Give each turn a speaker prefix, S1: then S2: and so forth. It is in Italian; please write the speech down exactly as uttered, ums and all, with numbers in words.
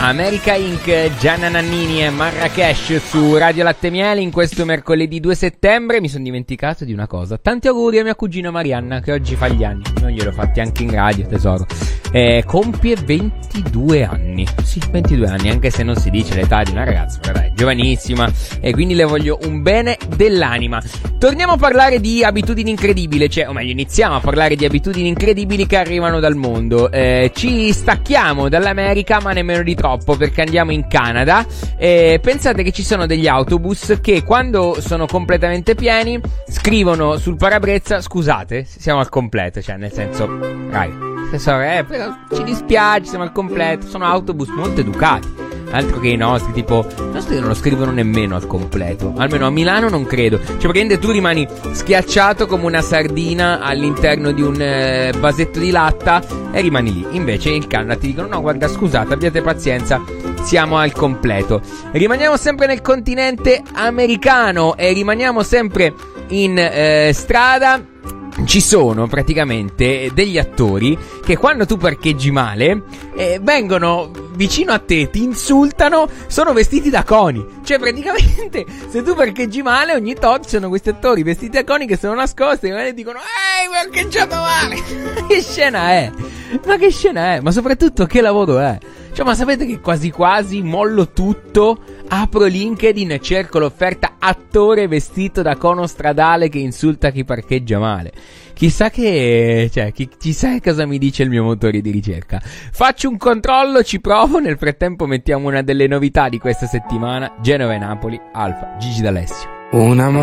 S1: America Incorporated, Gianna Nannini e Marrakesh su Radio Latte Miele in questo mercoledì due settembre. Mi sono dimenticato di una cosa. Tanti auguri a mia cugina Marianna che oggi fa gli anni. Non gliel'ho fatti anche in radio, tesoro. Eh, compie ventidue anni. Sì, ventidue anni, anche se non si dice l'età di una ragazza, però è giovanissima e quindi le voglio un bene dell'anima. Torniamo a parlare di abitudini incredibili, cioè, o meglio, iniziamo a parlare di abitudini incredibili che arrivano dal mondo. Eh, ci stacchiamo dall'America, ma nemmeno di troppo, perché andiamo in Canada. Eh, pensate che ci sono degli autobus che quando sono completamente pieni scrivono sul parabrezza: scusate, siamo al completo, cioè nel senso, raga, eh, però ci dispiace, siamo al completo. Sono autobus molto educati, altro che i nostri, tipo i nostri non lo scrivono nemmeno al completo, almeno a Milano non credo. Cioè praticamente tu rimani schiacciato come una sardina all'interno di un eh, vasetto di latta e rimani lì. Invece in Canada ti dicono: no, guarda, scusate, abbiate pazienza, siamo al completo. Rimaniamo sempre nel continente americano e rimaniamo sempre in eh, strada. Ci sono praticamente degli attori che quando tu parcheggi male eh, vengono vicino a te, ti insultano, sono vestiti da coni. Cioè praticamente se tu parcheggi male ogni tot ci sono questi attori vestiti da coni che sono nascosti e dicono: ehi, parcheggiato male. Che scena è? Ma che scena è? Ma soprattutto che lavoro è? Cioè, ma sapete che quasi quasi mollo tutto, apro LinkedIn e cerco l'offerta attore vestito da cono stradale che insulta chi parcheggia male. Chissà che, cioè, chi, chissà cosa mi dice il mio motore di ricerca. Faccio un controllo, ci provo, nel frattempo mettiamo una delle novità di questa settimana: Genova e Napoli, Alfa, Gigi D'Alessio.
S2: Una